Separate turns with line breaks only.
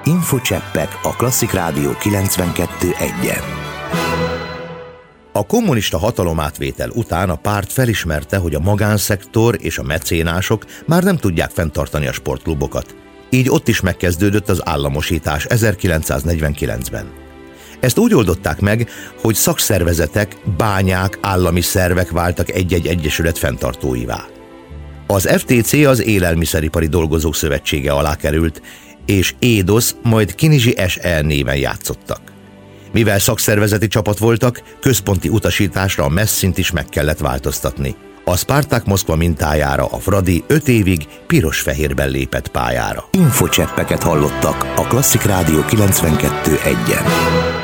Infocseppek a Klasszik Rádió 92.1-en. A kommunista hatalomátvétel után a párt felismerte, hogy a magánszektor és a mecénások már nem tudják fenntartani a sportklubokat. Így ott is megkezdődött az államosítás 1949-ben. Ezt úgy oldották meg, hogy szakszervezetek, bányák, állami szervek váltak egy-egy egyesület fenntartóivá. Az FTC az Élelmiszeripari Dolgozók Szövetsége alá került, és EDOS, majd Kinizsi SE néven játszottak. Mivel szakszervezeti csapat voltak, központi utasításra a messzint is meg kellett változtatni. A Spartak Moszkva mintájára a Fradi 5 évig piros-fehérben lépett pályára. Infocseppeket hallottak a Klasszik Rádió 92.1-en.